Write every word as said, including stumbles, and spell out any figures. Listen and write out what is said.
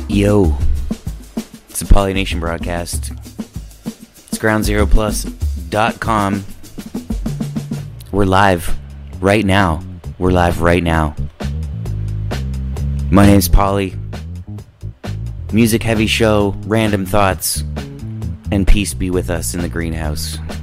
Yo, it's a Polynation broadcast. It's ground zero plus dot com. We're live right now. We're live right now. My name's Polly. Music heavy show, random thoughts, and peace be with us in the greenhouse.